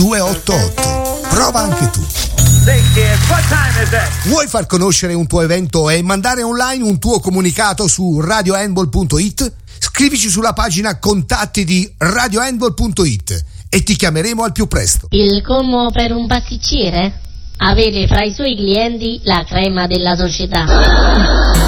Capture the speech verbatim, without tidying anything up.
due otto otto. Prova anche tu. Vuoi far conoscere un tuo evento e mandare online un tuo comunicato su radio handball punto it? Scrivici sulla pagina contatti di radio handball punto it e ti chiameremo al più presto. Il commo per un pasticcere? Avere fra i suoi clienti la crema della società.